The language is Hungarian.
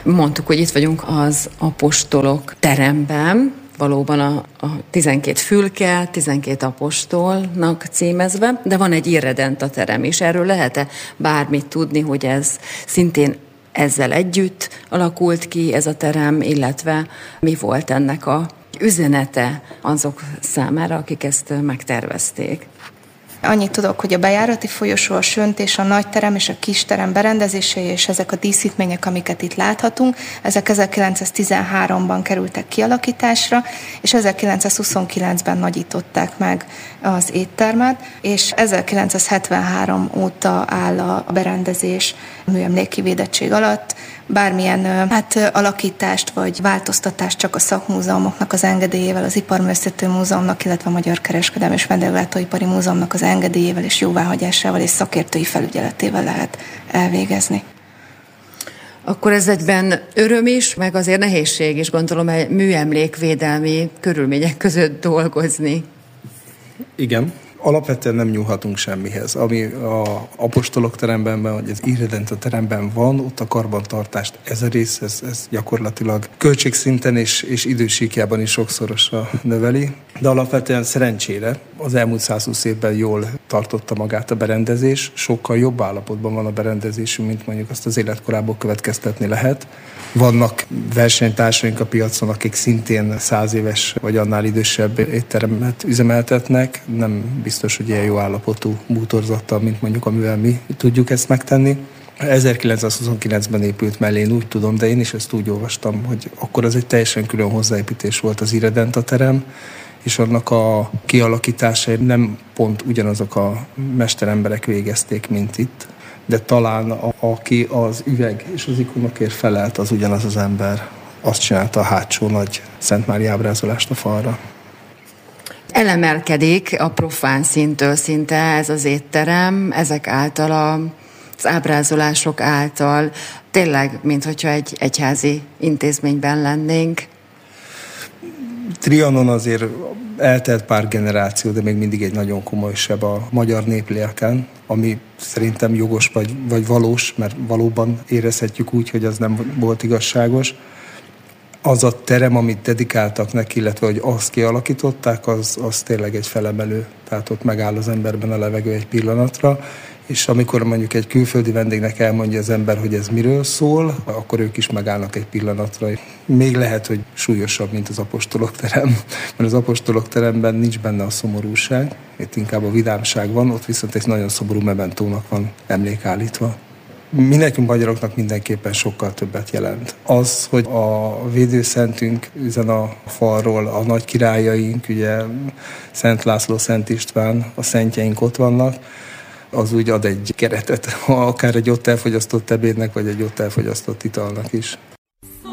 Mondtuk, hogy itt vagyunk az apostolok teremben, valóban a 12 fülke, 12 apostolnak címezve, de van egy irredenta terem is. Erről lehet-e bármit tudni, hogy ez szintén ezzel együtt alakult ki ez a terem, illetve mi volt ennek a üzenete azok számára, akik ezt megtervezték? Annyit tudok, hogy a bejárati folyosó, a söntés, a nagyterem és a kisterem berendezései és ezek a díszítmények, amiket itt láthatunk, ezek 1913-ban kerültek kialakításra, és 1929-ben nagyították meg az éttermet, és 1973 óta áll a berendezés műemléki védettség alatt. Bármilyen alakítást vagy változtatást csak a szakmúzeumoknak az engedélyével, az Iparművészeti Múzeumnak, illetve a Magyar Kereskedelmi és Vendéglátóipari Múzeumnak az engedélyével és jóváhagyásával és szakértői felügyeletével lehet elvégezni. Akkor ez egyben öröm is, meg azért nehézség is, gondolom, műemlékvédelmi körülmények között dolgozni. Igen. Alapvetően nem nyúlhatunk semmihez. Ami a apostolok teremben, vagy az irredenta teremben van, ott a karbantartást ez a rész, ez gyakorlatilag költségszinten és idősíkjában is sokszorosra növeli. De alapvetően szerencsére az elmúlt 120 évben jól tartotta magát a berendezés, sokkal jobb állapotban van a berendezésünk, mint mondjuk azt az életkorából következtetni lehet. Vannak versenytársaink a piacon, akik szintén 100 éves vagy annál idősebb étteremet üzemeltetnek. Nem biztos, hogy ilyen jó állapotú bútorzattal, mint mondjuk amivel mi tudjuk ezt megtenni. 1929-ben épült mellén, úgy tudom, de én is ezt úgy olvastam, hogy akkor az egy teljesen külön hozzáépítés volt az irredenta terem, és annak a kialakításai nem pont ugyanazok a mesteremberek végezték, mint itt, de talán aki az üveg és az ikonokért felelt, az ugyanaz az ember. Azt csinálta a hátsó nagy Szent Mária ábrázolást a falra. Elemelkedik a profán szinttől szinte ez az étterem, ezek által az ábrázolások által, tényleg, minthogyha egy egyházi intézményben lennénk. Trianon azért eltelt pár generáció, de még mindig egy nagyon komoly seb a magyar néplélken, ami szerintem jogos vagy valós, mert valóban érezhetjük úgy, hogy az nem volt igazságos. Az a terem, amit dedikáltak neki, illetve hogy azt kialakították, az tényleg egy felemelő. Tehát ott megáll az emberben a levegő egy pillanatra, és amikor mondjuk egy külföldi vendégnek elmondja az ember, hogy ez miről szól, akkor ők is megállnak egy pillanatra. Még lehet, hogy súlyosabb, mint az apostolok terem, mert az apostolok teremben nincs benne a szomorúság, itt inkább a vidámság van, ott viszont egy nagyon szomorú mementónak van emlékállítva. Mi nekünk magyaroknak mindenképpen sokkal többet jelent. Az, hogy a védőszentünk üzen a falról, a nagy királyaink, ugye Szent László, Szent István, a szentjeink ott vannak, az úgy ad egy keretet, akár egy ott elfogyasztott ebédnek, vagy egy ott elfogyasztott italnak is.